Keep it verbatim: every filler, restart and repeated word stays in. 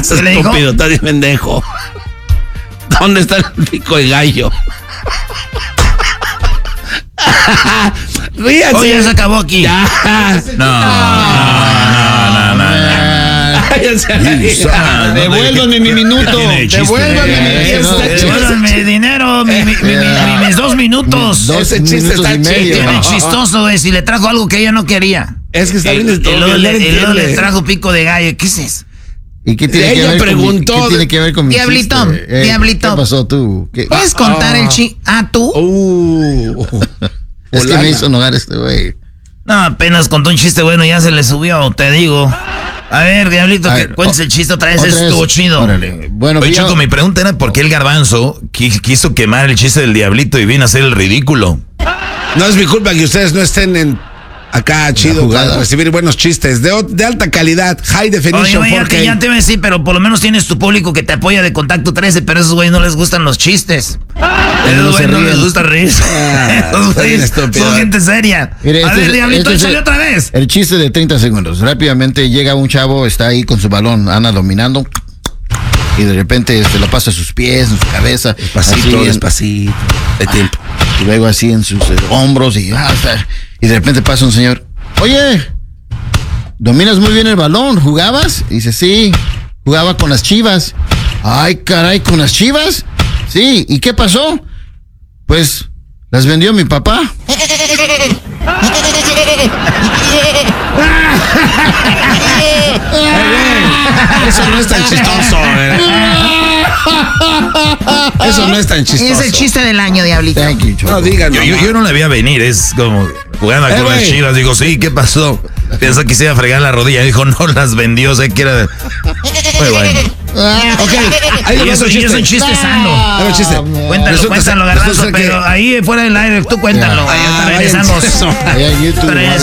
¿Qué le dijo? Estúpido, estás bien pendejo. ¿Dónde está el pico de gallo? Ríanse. Oye, ya se acabó aquí. Ya. No, no, no, no, no. Devuélvanme mi minuto. Devuélvanme mi Eso, Devuélvanme dinero, mi, mi, mi, mi- mis dos minutos. Dos Ese chiste minutos está y medio. Tiene chistoso, güey, si le trajo algo que ella no quería. Es que está Y, bien y luego, estúpido, le, no y luego le entiende. trajo pico de gallo. ¿Qué es eso? ¿Y qué tiene, que Ella ver, preguntó- con mi, ¿qué tiene que ver con mi Diablito, chiste? Eh, Diablito. ¿Qué pasó tú? ¿Qué? ¿Puedes contar el chi? Ah, ¿tú? Uh. Es que Holanda. me hizo enojar este güey. No, apenas contó un chiste bueno, ya se le subió, te digo. A ver, Diablito, A que ver, cuentes o- el chiste otra vez, otra estuvo vez. chido. Órale. Bueno, Oye, yo- Choco, mi pregunta era por qué el garbanzo qui- quiso quemar el chiste del diablito y vino a hacer el ridículo. No es mi culpa que ustedes no estén en acá chido jugada. para recibir buenos chistes de, o- de alta calidad, high Oye, definition oye, ya, cuatro K. te, ya te voy a decir, pero por lo menos tienes tu público que te apoya de Contacto trece, pero a esos güeyes no les gustan los chistes. A esos no güeyes se no ríen. les gusta reírse. Ah, Esos está bien güeyes estúpido. son gente seria. Mire, a este ver, es- Diablito, este es échale el- otra vez. El chiste de treinta segundos. Rápidamente llega un chavo, está ahí con su balón, anda dominando. Y de repente se lo pasa a sus pies, en su cabeza. Despacito, así, despacito. De tiempo. Y luego así en sus eh, hombros. Y, ah, está. Y de repente pasa un señor. Oye, dominas muy bien el balón. ¿Jugabas? Y dice, sí, jugaba con las Chivas. Ay, caray, ¿con las Chivas? Sí, ¿y qué pasó? Pues las vendió mi papá. Eso no es tan chistoso, eh. Eso no es tan chistoso. Es el chiste del año, Diablito. Thank you, Choco. No digan, Yo, yo, yo no la veía venir, es como jugando Eh, con las güey. chivas. Digo, sí, ¿qué pasó? Piensa que se iba a fregar la rodilla. Dijo, no, las vendió, o sea, que era... Muy bueno. Ok, ahí Y le va eso, otro y es chiste. un chiste sano. Ahí va el chiste. Cuéntalo, Resulta cuéntalo, ser- Garbanzo, resulta ser pero que- ahí fuera del aire, tú cuéntalo. Ah, Ahí está vayan, regresamos. eso. Allá en YouTube, Regresamos.